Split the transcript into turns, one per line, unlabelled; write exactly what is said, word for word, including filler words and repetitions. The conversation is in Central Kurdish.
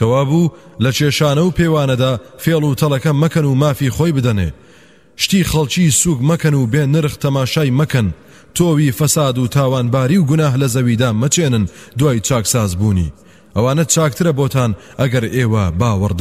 کەوابوو لە کێشانە و پێوانەدا فێڵ و تەڵەکە مەکەن و مافی خۆی بدەنێ شتی خەڵکی سوگ مەکەن و بێ نرخ تەماشای مەکەن تۆوی فەساد و تاوانباری و گوناه لە زەویدا مەچێنن دوای چاکساز بوونی ئەوانە چاکترە بۆتان ئەگەر ئێوە باوەڕ